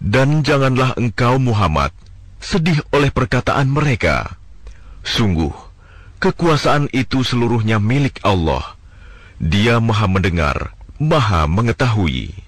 Dan janganlah engkau Muhammad sedih oleh perkataan mereka. Sungguh, kekuasaan itu seluruhnya milik Allah. Dia Maha mendengar, Maha mengetahui.